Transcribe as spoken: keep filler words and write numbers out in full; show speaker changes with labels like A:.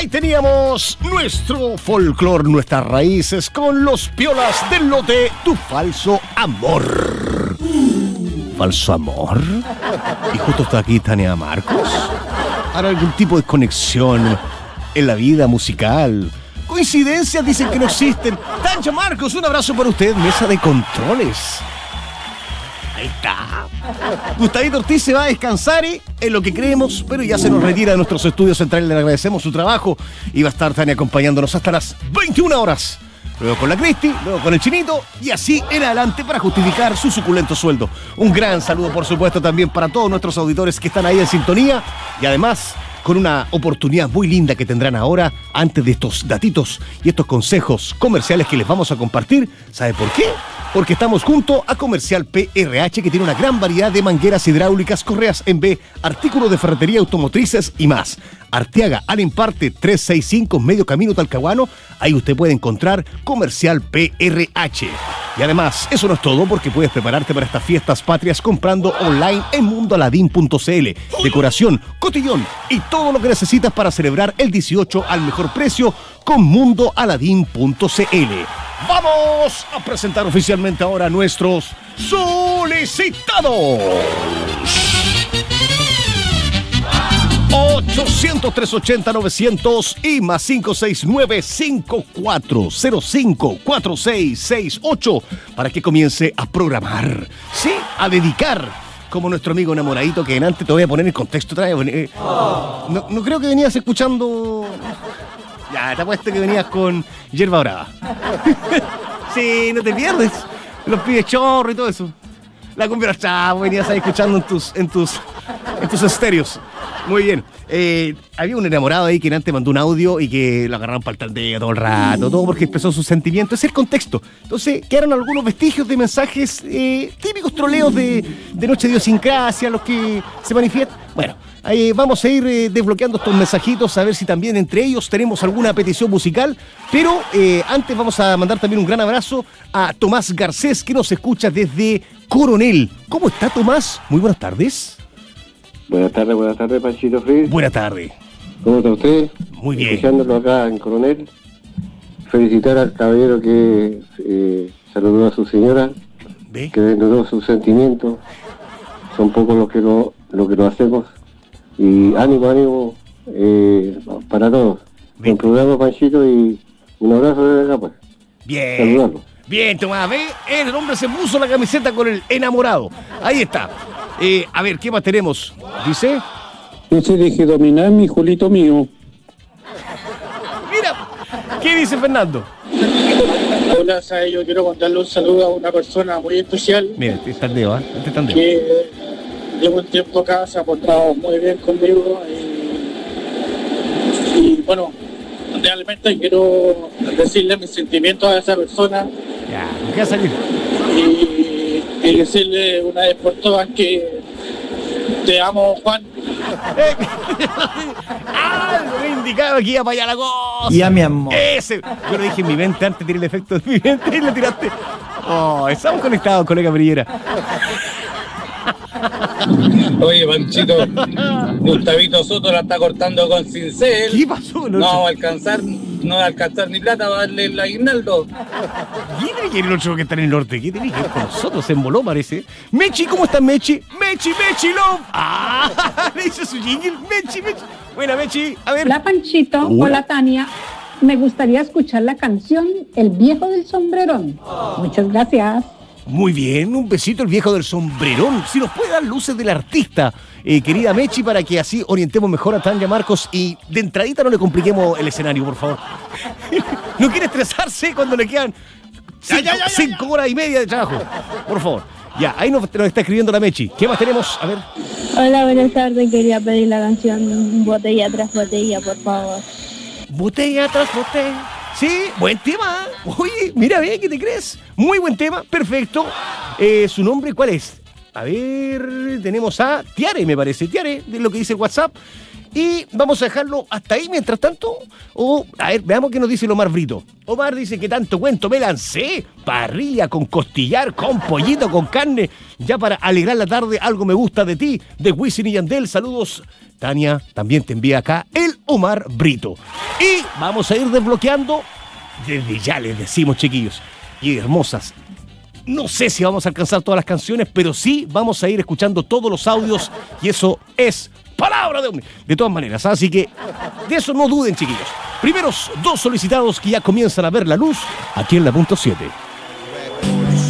A: Ahí teníamos nuestro folclor, nuestras raíces con los Piolas del Lote, Tu Falso Amor. ¿Falso amor? Y justo está aquí Tania Marcos. ¿Habrá algún tipo de conexión en la vida musical? Coincidencias dicen que no existen. Tania Marcos, un abrazo para usted, mesa de controles. Ahí está. Gustavito Ortiz se va a descansar y en lo que creemos, pero ya se nos retira de nuestros estudios centrales. Le agradecemos su trabajo y va a estar Tania acompañándonos hasta las veintiuna horas. Luego con la Cristi, luego con el Chinito y así en adelante para justificar su suculento sueldo. Un gran saludo, por supuesto, también para todos nuestros auditores que están ahí en sintonía y además con una oportunidad muy linda que tendrán ahora antes de estos datitos y estos consejos comerciales que les vamos a compartir. ¿Sabe por qué? Porque estamos junto a Comercial P R H, que tiene una gran variedad de mangueras hidráulicas, correas en B, artículos de ferretería automotrices y más. Arteaga, Alemparte, trescientos sesenta y cinco, Medio Camino Talcahuano. Ahí usted puede encontrar Comercial P R H. Y además, eso no es todo, porque puedes prepararte para estas fiestas patrias comprando online en mundo aladín punto c l. Decoración, cotillón y todo lo que necesitas para celebrar el dieciocho al mejor precio con mundo aladín punto c l. Vamos a presentar oficialmente ahora a nuestros solicitados. ochocientos, trescientos ochenta, novecientos y más cinco seis nueve, cinco cuatro cero cinco, cuatro seis seis ocho para que comience a programar, sí, a dedicar, como nuestro amigo enamoradito, que en antes te voy a poner en contexto. Trae, no, no creo que venías escuchando. Ya, te apuesto que venías con Hierba Brava. Sí, no te pierdes. Los pibes chorro y todo eso. La cumbia chavo, venías ahí escuchando en tus, en tus, en tus estéreos. Muy bien. Eh, había un enamorado ahí que antes mandó un audio y que lo agarraron para el taldeo todo el rato, todo porque expresó sus sentimientos. Es el contexto. Entonces, quedaron algunos vestigios de mensajes eh, típicos troleos de, de Noche de Idiosincrasia, los que se manifiestan. Bueno, ahí vamos a ir eh, desbloqueando estos mensajitos, a ver si también entre ellos tenemos alguna petición musical. Pero eh, antes vamos a mandar también un gran abrazo a Tomás Garcés, que nos escucha desde Coronel. ¿Cómo está, Tomás? Muy buenas tardes.
B: Buenas tardes, buenas tardes, Panchito Fritz.
A: Buenas tardes.
B: ¿Cómo está usted?
A: Muy bien.
B: Escuchándolo acá en Coronel. Felicitar al caballero que eh, saludó a su señora,
A: ¿ve?
B: Que desnudó sus sentimientos. Son pocos los que lo, lo que lo hacemos. Y ánimo, ánimo eh, para todos. Buen programa, Panchito, y un abrazo desde acá, pues.
A: Bien.
B: Saludarlo.
A: Bien, Tomás, ve, el hombre se puso la camiseta con el enamorado. Ahí está. Eh, a ver, ¿qué más tenemos? Dice.
C: Yo se dije dominar mi Julito mío.
A: Mira, ¿qué dice Fernando?
D: Hola, ¿sabes? Yo quiero contarle un saludo a una persona muy especial.
A: Mira, este es Tandeo, ¿eh? Este es Tandeo.
D: Que llevo un tiempo acá, se ha portado muy bien conmigo. Y, y bueno, realmente quiero decirle mis sentimientos a esa persona.
A: Ya, ¿qué va a salir?
D: Y, y decirle una vez por todas que te amo, Juan.
A: ¡Ah! Me indicaba que iba para allá la cosa.
E: Ya, mi amor.
A: Ese. Yo lo dije en mi mente antes de tirar el efecto de mi mente y lo tiraste. Oh, estamos conectados, colega Brillera.
F: Oye, Panchito, Gustavito Soto la está cortando con cincel.
A: ¿Qué pasó?
F: No, no va a alcanzar, no va a alcanzar ni plata para darle el aguinaldo.
A: ¿Quién tiene que ir el otro que está en el norte? ¿Qué tiene que ver con nosotros? Se emboló, parece. Mechi, ¿cómo estás, Mechi? Mechi, Mechi, love. Ah, le hizo su jingle. Mechi, Mechi. Buena, Mechi. A ver.
G: Hola, Panchito.
A: Hola.
G: Hola, Tania. Me gustaría escuchar la canción El Viejo del Sombrerón. Muchas gracias.
A: Muy bien, un besito el viejo del sombrerón. Si nos puede dar luces del artista, eh, querida Mechi, para que así orientemos mejor a Tania Marcos y de entradita no le compliquemos el escenario, por favor. No quiere estresarse cuando le quedan cinco, ya, ya, ya, cinco ya. horas y media de trabajo. Por favor. Ya, ahí nos, nos está escribiendo la Mechi. ¿Qué más tenemos? A ver.
H: Hola, buenas tardes. Quería pedir la canción Botella tras Botella, por favor.
A: Botella tras botella. Sí, buen tema. Oye, mira bien, ¿qué te crees? Muy buen tema, perfecto. Eh, ¿Su nombre cuál es? A ver, tenemos a Tiare, me parece. Tiare, de lo que dice WhatsApp. Y vamos a dejarlo hasta ahí mientras tanto. O, a ver, veamos qué nos dice el Omar Brito. Omar dice que tanto cuento me lancé. Parrilla con costillar, con pollito, con carne. Ya para alegrar la tarde, algo me gusta de ti. De Wisin y Yandel, saludos. Tania, también te envía acá el Omar Brito. Y vamos a ir desbloqueando. Desde ya les decimos, chiquillos y hermosas, no sé si vamos a alcanzar todas las canciones, pero sí vamos a ir escuchando todos los audios. Y eso es palabra de hombre. De todas maneras, así que de eso no duden, chiquillos. Primeros dos solicitados que ya comienzan a ver la luz aquí en la punto siete.